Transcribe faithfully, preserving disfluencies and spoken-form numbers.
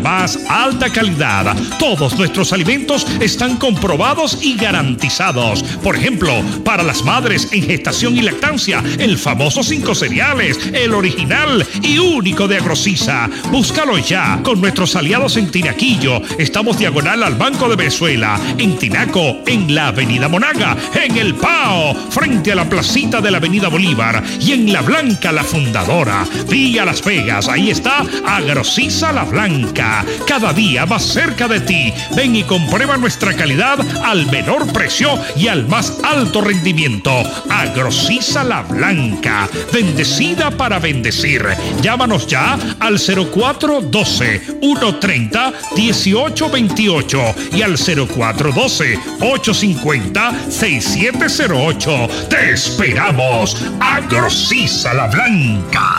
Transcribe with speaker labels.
Speaker 1: Más alta calidad. Todos nuestros alimentos están comprobados y garantizados. Por ejemplo, para las madres en gestación y lactancia, el famoso cinco cereales, el original y único de Agrosisa. Búscalo ya con nuestros aliados en Tinaquillo. Estamos diagonal al Banco de Venezuela. En Tinaco, en la Avenida Monaga. En El Pao, frente a la placita de la Avenida Bolívar. Y en La Blanca, la fundadora. Vía Las Vegas, ahí está Agrosisa La Blanca. Cada día más cerca de ti. Ven y comprueba nuestra calidad al menor precio y al más alto rendimiento. Agrosisa La Blanca, bendecida para bendecir. Llámanos ya al cero cuatro uno dos, uno tres cero, uno ocho dos ocho y al cero cuatro uno dos, ocho cinco cero, seis siete cero ocho. ¡Te esperamos! Agrosisa La Blanca.